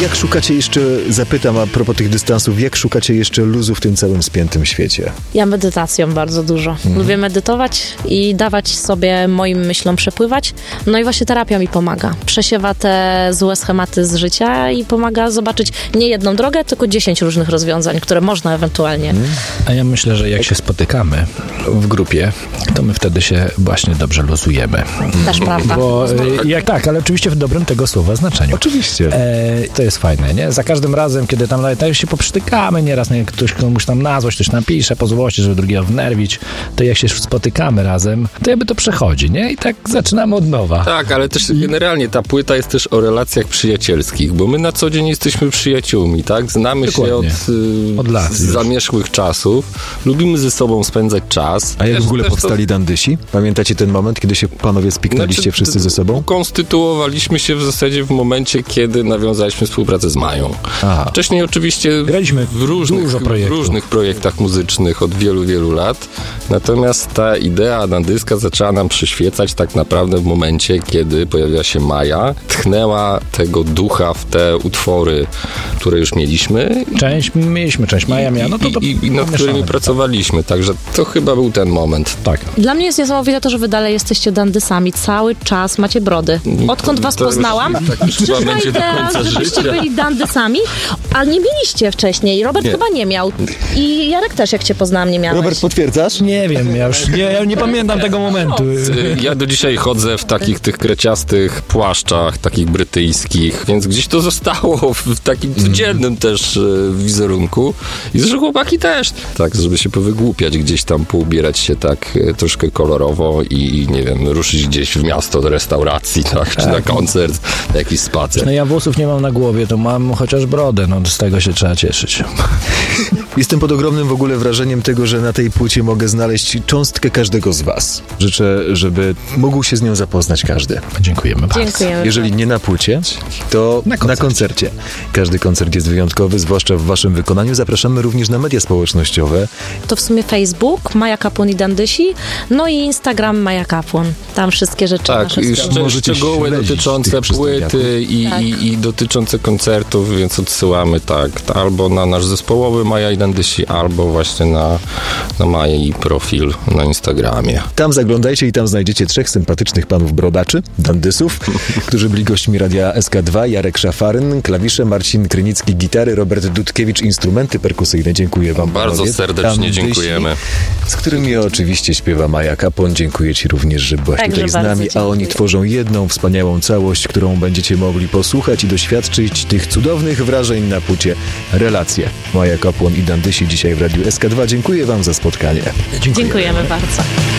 Jak szukacie jeszcze, zapytam a propos tych dystansów, jak szukacie jeszcze luzu w tym całym spiętym świecie? Ja medytacją bardzo dużo. Lubię medytować i dawać sobie moim myślom przepływać. No i właśnie terapia mi pomaga. Przesiewa te złe schematy z życia i pomaga zobaczyć nie jedną drogę, tylko 10 różnych rozwiązań, które można ewentualnie. A ja myślę, że jak się spotykamy w grupie, to my wtedy się właśnie dobrze luzujemy. Też prawda. Bo tak, ale oczywiście w dobrym tego słowa znaczeniu. Oczywiście. To jest fajne, nie? Za każdym razem, kiedy tam nawet się poprztykamy nieraz, nie? Ktoś komuś tam na złość, ktoś napisze po złości, żeby drugiego wnerwić, to jak się spotykamy razem, to jakby to przechodzi, nie? I tak zaczynamy od nowa. Tak, ale też generalnie ta płyta jest też o relacjach przyjacielskich, bo my na co dzień jesteśmy przyjaciółmi, tak? Znamy Dokładnie. się od lat, z zamierzchłych czasów, lubimy ze sobą spędzać czas. A jak w ogóle powstali Dandysi? Pamiętacie ten moment, kiedy się panowie spiknęliście wszyscy ze sobą? Konstytuowaliśmy się w zasadzie w momencie, kiedy nawiązaliśmy współpracę z Mają. Aha. Wcześniej oczywiście graliśmy w różnych projektach muzycznych od wielu, wielu lat. Natomiast ta idea Dandyska zaczęła nam przyświecać tak naprawdę w momencie, kiedy pojawiła się Maja, tchnęła tego ducha w te utwory, które już mieliśmy. Część Maja miała. No to I nad którymi pracowaliśmy. Także to chyba był ten moment. Tak. Dla mnie jest niesamowite to, że wy dalej jesteście dandysami. Cały czas macie brody. Odkąd was To poznałam, już chyba będzie do końca żebyście życia. byli dandysami, a nie mieliście wcześniej. Robert chyba nie miał. I Jarek też, jak cię poznałam, nie miałeś. Robert, potwierdzasz? Nie wiem, ja nie pamiętam tego momentu. Ja do dzisiaj chodzę w takich tych kreciastych płaszczach, takich brytyjskich, więc gdzieś to zostało w takim codziennym też wizerunku. I zresztą chłopaki też. Tak, żeby się powygłupiać gdzieś tam, poubierać się tak troszkę kolorowo i nie wiem, ruszyć gdzieś w miasto do restauracji, tak, czy na koncert, na jakiś spacer. No ja włosów nie mam na głowie, to mam chociaż brodę, no z tego się trzeba cieszyć. Jestem pod ogromnym w ogóle wrażeniem tego, że na tej płycie mogę znaleźć cząstkę każdego z was. Życzę, żeby mógł się z nią zapoznać każdy. Dziękujemy bardzo. Dziękujemy. Jeżeli nie na płycie, to na koncercie. Każdy koncert jest wyjątkowy, zwłaszcza w waszym wykonaniu. Zapraszamy również na media społecznościowe. To w sumie Facebook, Maja Kapłon i Dandysi, no i Instagram Maja Kapłon. Tam wszystkie rzeczy Tak, nasze i Możecie szczegóły śledzić dotyczące tych płyty i dotyczące koncertów, więc odsyłamy albo na nasz zespołowy Maja i Dandysi, albo właśnie na Maja profil na Instagramie. Tam zaglądajcie i tam znajdziecie 3 sympatycznych panów brodaczy, dandysów, którzy byli gośćmi Radia SK2. Jarek Szafaryn, klawisze, Marcin Krynicki, gitary, Robert Dudkiewicz, instrumenty perkusyjne. Dziękuję wam, Bardzo panowie. serdecznie Dandysi, dziękujemy. z którymi oczywiście śpiewa Maja Kapłon. Dziękuję ci również, że byłaś Także tutaj z bardzo nami, a oni dziękuję. tworzą jedną wspaniałą całość, którą będziecie mogli posłuchać i doświadczyć tych cudownych wrażeń na płycie Relacje. Maja Kapłon i Dandysi dzisiaj w Radiu SK2. Dziękuję wam za spotkanie. Dziękujemy bardzo.